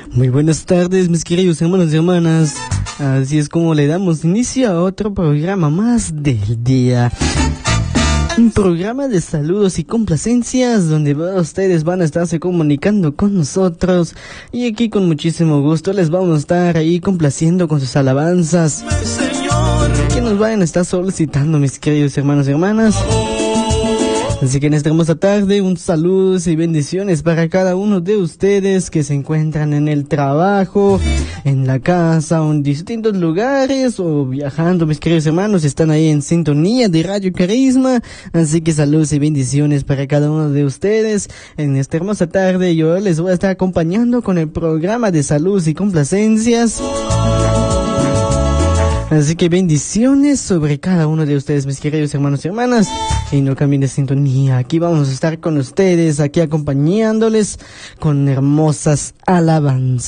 Muy buenas tardes, mis queridos hermanos y hermanas. Así es como le damos inicio a otro programa más del día. Un programa de saludos y complacencias donde ustedes van a estarse comunicando con nosotros. Y aquí con muchísimo gusto les vamos a estar ahí complaciendo con sus alabanzas que nos vayan a estar solicitando, mis queridos hermanos y hermanas. Así que en esta hermosa tarde, un saludo y bendiciones para cada uno de ustedes que se encuentran en el trabajo, en la casa o en distintos lugares o viajando, mis queridos hermanos, están ahí en sintonía de Radio Carisma. Así que saludos y bendiciones para cada uno de ustedes. En esta hermosa tarde yo les voy a estar acompañando con el programa de saludos y complacencias. Así que bendiciones sobre cada uno de ustedes, mis queridos hermanos y hermanas. Y no cambien de sintonía. Aquí vamos a estar con ustedes, aquí acompañándoles con hermosas alabanzas.